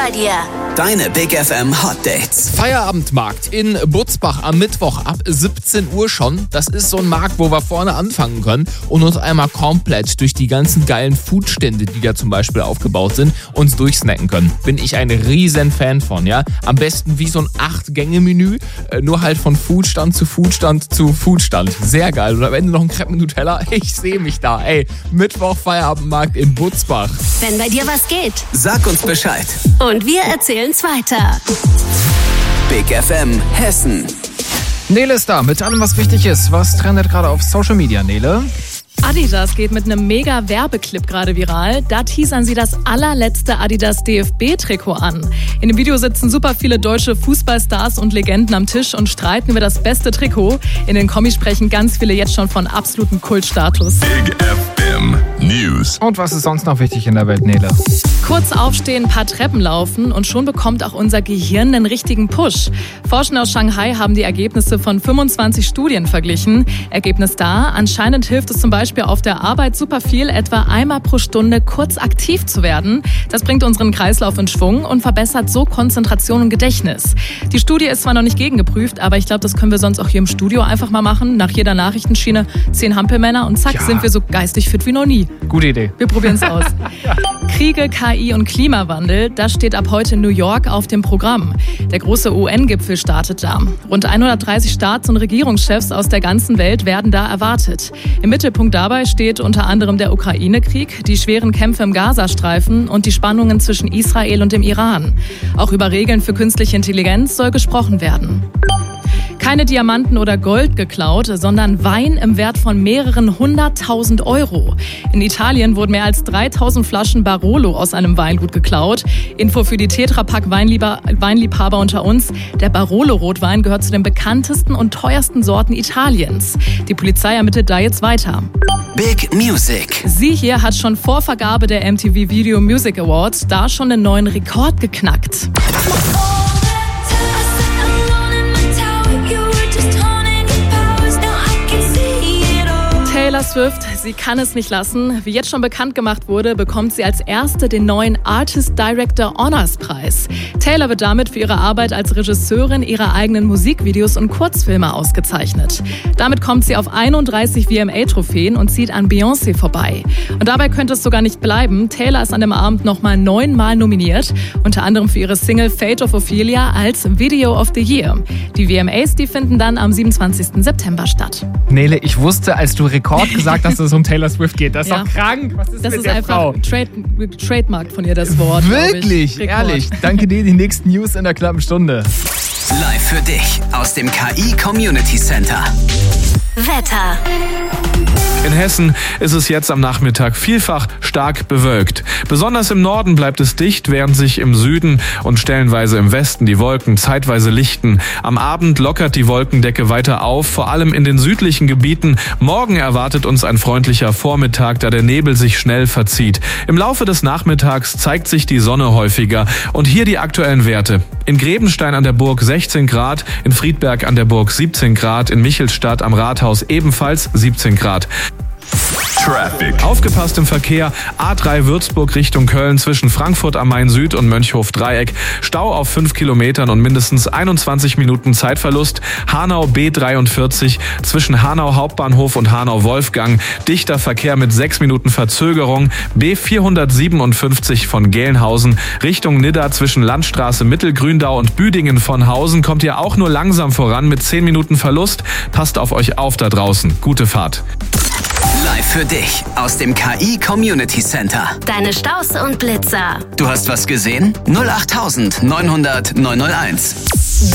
bei dir. Deine Big FM Hot Dates. Feierabendmarkt in Butzbach am Mittwoch ab 17 Uhr schon. Das ist so ein Markt, wo wir vorne anfangen können und uns einmal komplett durch die ganzen geilen Foodstände, die da zum Beispiel aufgebaut sind, uns durchsnacken können. Bin ich ein riesen Fan von, ja. Am besten wie so ein 8-Gänge-Menü, nur halt von Foodstand zu Foodstand zu Foodstand. Sehr geil. Und am Ende noch ein Crepe mit Nutella. Ich sehe mich da, ey. Mittwoch Feierabendmarkt in Butzbach. Wenn bei dir was geht. Sag uns Bescheid. Und wir erzählen's weiter. Big FM Hessen. Nele ist da mit allem, was wichtig ist. Was trendet gerade auf Social Media, Nele? Adidas geht mit einem mega Werbeclip gerade viral. Da teasern sie das allerletzte Adidas DFB-Trikot an. In dem Video sitzen super viele deutsche Fußballstars und Legenden am Tisch und streiten über das beste Trikot. In den Kommis sprechen ganz viele jetzt schon von absolutem Kultstatus. Big FM News. Und was ist sonst noch wichtig in der Welt, Nele? Kurz aufstehen, ein paar Treppen laufen und schon bekommt auch unser Gehirn einen richtigen Push. Forschende aus Shanghai haben die Ergebnisse von 25 Studien verglichen. Ergebnis da, anscheinend hilft es zum Beispiel auf der Arbeit super viel, etwa einmal pro Stunde kurz aktiv zu werden. Das bringt unseren Kreislauf in Schwung und verbessert so Konzentration und Gedächtnis. Die Studie ist zwar noch nicht gegengeprüft, aber ich glaube, das können wir sonst auch hier im Studio einfach mal machen. Nach jeder Nachrichtenschiene 10 Hampelmänner und zack, sind wir so geistig fit wie noch nie. Gute Idee. Wir probieren es aus. Kriege, KI und Klimawandel, das steht ab heute in New York auf dem Programm. Der große UN-Gipfel startet da. Rund 130 Staats- und Regierungschefs aus der ganzen Welt werden da erwartet. Im Mittelpunkt dabei steht unter anderem der Ukraine-Krieg, die schweren Kämpfe im Gazastreifen und die Spannungen zwischen Israel und dem Iran. Auch über Regeln für künstliche Intelligenz soll gesprochen werden. Keine Diamanten oder Gold geklaut, sondern Wein im Wert von mehreren 100.000 Euro. In Italien wurden mehr als 3.000 Flaschen Barolo aus einem Weingut geklaut. Info für die Tetrapack-Weinliebhaber unter uns. Der Barolo-Rotwein gehört zu den bekanntesten und teuersten Sorten Italiens. Die Polizei ermittelt da jetzt weiter. Big Music. Sie hier hat schon vor Vergabe der MTV Video Music Awards da schon einen neuen Rekord geknackt. Taylor Swift, sie kann es nicht lassen. Wie jetzt schon bekannt gemacht wurde, bekommt sie als erste den neuen Artist Director Honors Preis. Taylor wird damit für ihre Arbeit als Regisseurin ihrer eigenen Musikvideos und Kurzfilme ausgezeichnet. Damit kommt sie auf 31 VMA-Trophäen und zieht an Beyoncé vorbei. Und dabei könnte es sogar nicht bleiben. Taylor ist an dem Abend nochmal 9-mal nominiert, unter anderem für ihre Single Fate of Ophelia als Video of the Year. Die VMAs, die finden dann am 27. September statt. Nele, ich wusste, als du Rekord gesagt hast, dass es um Taylor Swift geht. Das ist doch krank. Was ist Das mit ist der einfach Frau? Trademark von ihr, das Wort. Wirklich? Ehrlich. Danke dir, die nächsten News in der knappen Stunde. Live für dich aus dem KI Community Center. Wetter. In Hessen ist es jetzt am Nachmittag vielfach stark bewölkt. Besonders im Norden bleibt es dicht, während sich im Süden und stellenweise im Westen die Wolken zeitweise lichten. Am Abend lockert die Wolkendecke weiter auf, vor allem in den südlichen Gebieten. Morgen erwartet uns ein freundlicher Vormittag, da der Nebel sich schnell verzieht. Im Laufe des Nachmittags zeigt sich die Sonne häufiger. Und hier die aktuellen Werte. In Grebenstein an der Burg 16 Grad, in Friedberg an der Burg 17 Grad, in Michelstadt am Rathaus ebenfalls 17 Grad. Traffic. Aufgepasst im Verkehr. A3 Würzburg Richtung Köln zwischen Frankfurt am Main Süd und Mönchhof-Dreieck. Stau auf 5 Kilometern und mindestens 21 Minuten Zeitverlust. Hanau B43 zwischen Hanau Hauptbahnhof und Hanau Wolfgang. Dichter Verkehr mit 6 Minuten Verzögerung. B457 von Gelnhausen Richtung Nidda zwischen Landstraße Mittelgründau und Büdingen von Hausen kommt ihr auch nur langsam voran mit 10 Minuten Verlust. Passt auf euch auf da draußen. Gute Fahrt. Live für dich aus dem KI Community Center. Deine Staus und Blitzer. Du hast was gesehen? 08900 901.